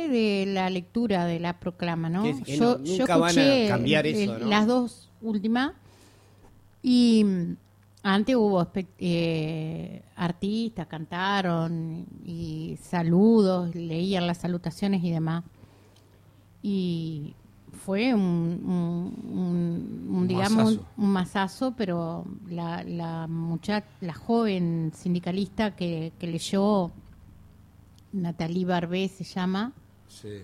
de la lectura de la proclama, ¿no? Yo nunca van a cambiar eso, ¿no? Las dos últimas. Y antes hubo artistas, cantaron y saludos, leían las salutaciones y demás. Y fue digamos, un masazo, pero la joven sindicalista que leyó, Nathalie Barbé se llama, sí.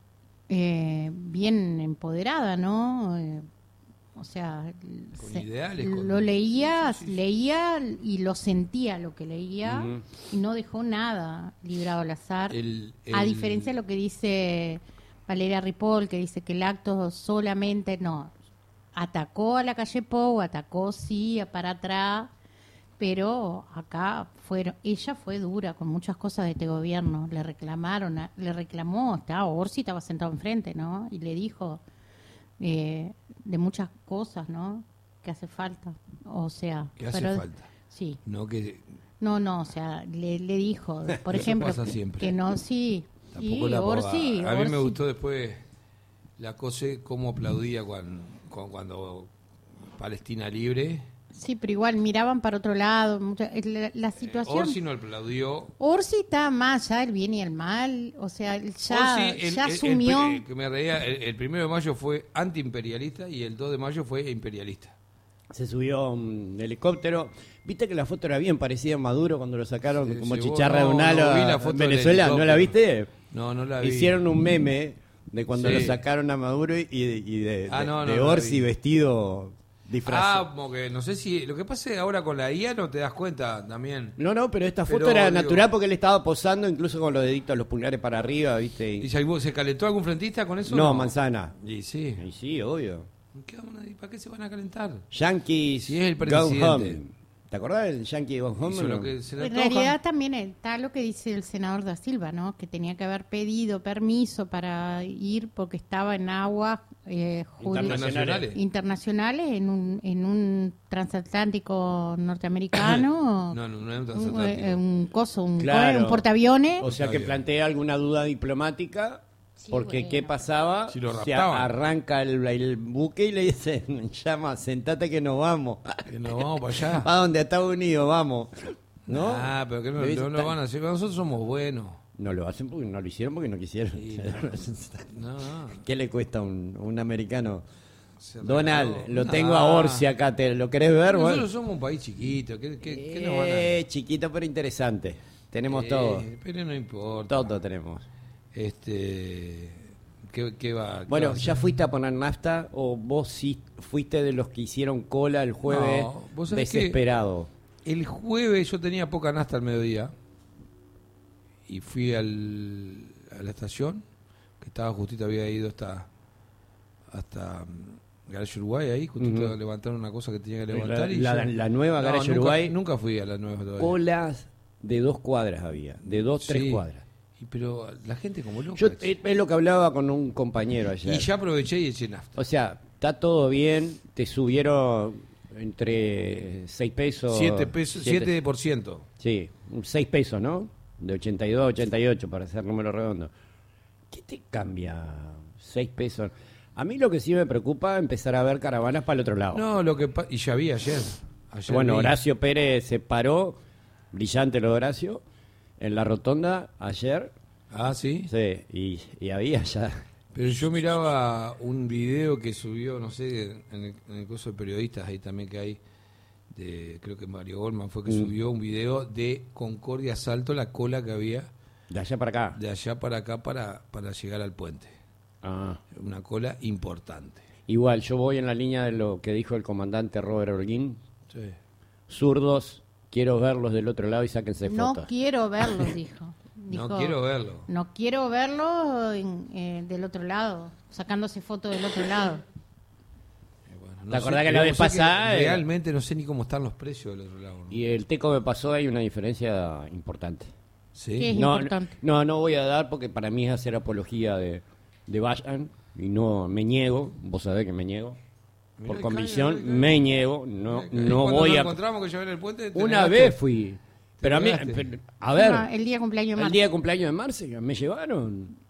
Bien empoderada, ¿no? O sea, con ideales, lo leía y lo sentía lo que leía, y no dejó nada librado al azar, a diferencia de lo que dice Valeria Ripoll, que dice que el acto solamente no atacó a la calle Pou, atacó sí para atrás, pero acá ella fue dura con muchas cosas de este gobierno. Le reclamó, Orsi estaba sentado enfrente, ¿no? Y le dijo de muchas cosas, ¿no? Que hace falta, o sea, que hace falta. Sí. No que no, o sea, le dijo, por ejemplo, que no, sí. Tampoco la Orsi. A mí me gustó después la cosa, cómo aplaudía cuando Palestina libre. Sí, pero igual miraban para otro lado. La situación. Orsi no aplaudió. Orsi está más allá del bien y el mal. O sea, ya asumió. Que me reía, el 1 de mayo fue antiimperialista y el 2 de mayo fue imperialista. Se subió un helicóptero. ¿Viste que la foto era bien parecida a Maduro cuando lo sacaron como chicharra de un halo a Venezuela? ¿No la viste? No la vi. Hicieron un meme de cuando lo sacaron a Maduro y de Orsi vestido disfrazado. Como que no sé si... Lo que pasa ahora con la IA no te das cuenta también. No, pero esta foto era natural porque él estaba posando incluso con los deditos, los pulgares para arriba, ¿viste? ¿Y se calentó algún frentista con eso? No, Manzana. Y sí. Y sí, obvio. ¿Para qué se van a calentar? Yankees, si es el presidente. Go home. ¿Te acordás del Yankee Go Home? En realidad también está lo que dice el senador Da Silva, ¿no? Que tenía que haber pedido permiso para ir porque estaba en aguas internacionales en un transatlántico norteamericano. No es un transatlántico. Un portaaviones. O sea que plantea alguna duda diplomática. Sí, porque ¿qué pasaba? Si lo se arranca el buque y le dicen, sentate que nos vamos. Que nos vamos para allá. ¿A dónde? A Estados Unidos, vamos. ¿No? Pero que no lo van a hacer. Nosotros somos buenos. No lo hacen porque no lo hicieron porque no quisieron. Sí, no. ¿Qué le cuesta a un americano? Donald, lo tengo a Orsi acá, ¿lo querés ver? Nosotros somos un país chiquito. ¿Qué nos van a...? Chiquito pero interesante. Tenemos todo. Pero no importa. Todo tenemos. ¿Qué va? Bueno, ¿ya fuiste a poner nafta o vos sí fuiste de los que hicieron cola el jueves desesperado? El jueves yo tenía poca nafta al mediodía y fui a la estación, que estaba justito, había ido hasta Garage Uruguay ahí, justito levantaron una cosa que tenía que levantar. La nueva Garage Uruguay. Nunca fui a la nueva todavía. Colas de 2 cuadras había, de 3 cuadras. Pero la gente como loca. Es lo que hablaba con un compañero ayer. Y ya aproveché y eché nafta. O sea, está todo bien, te subieron entre 6 pesos... 7 pesos, 7%. Sí, 6 pesos, ¿no? De 82 a 88, para hacer número redondo. ¿Qué te cambia 6 pesos? A mí lo que sí me preocupa es empezar a ver caravanas para el otro lado. No, y ya vi ayer. Bueno, Horacio Pérez se paró, brillante lo de Horacio, en la rotonda ayer. Ah, ¿sí? Sí, y había ya... Pero yo miraba un video que subió, no sé, en el curso de periodistas ahí también que hay, creo que Mario Goldman fue que subió un video de Concordia Salto, la cola que había. De allá para acá. De allá para acá para llegar al puente. Una cola importante. Igual, yo voy en la línea de lo que dijo el comandante Robert Holguín. Sí. Zurdos, quiero verlos del otro lado y sáquense fotos. No quiero verlos, dijo. No quiero verlo. No quiero verlo del otro lado, sacándose fotos del otro lado. ¿Te acordás que la vez pasada? Realmente no sé ni cómo están los precios del otro lado. ¿No? Y el Teco me pasó, hay una diferencia importante. ¿Sí? ¿Qué es importante? No voy a dar porque para mí es hacer apología de Bayan y no me niego, vos sabés que me niego. Por convicción me niego, no voy a... encontramos que yo en el puente? Una vez fui... Pero a mí, a ver, el día de cumpleaños de Marce. El día de cumpleaños de Marce, me llevaron.